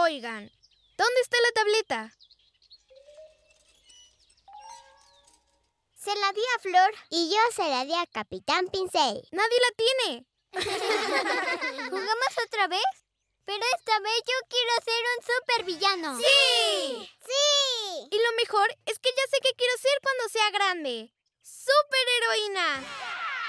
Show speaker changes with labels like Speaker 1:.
Speaker 1: Oigan, ¿dónde está la tableta?
Speaker 2: Se la di a Flor y yo se la di a Capitán Pincel.
Speaker 1: ¡Nadie la tiene!
Speaker 2: ¿Jugamos otra vez? Pero esta vez yo quiero ser un supervillano.
Speaker 1: ¡Sí!
Speaker 2: ¡Sí!
Speaker 1: Y lo mejor es que ya sé qué quiero ser cuando sea grande. ¡Superheroína!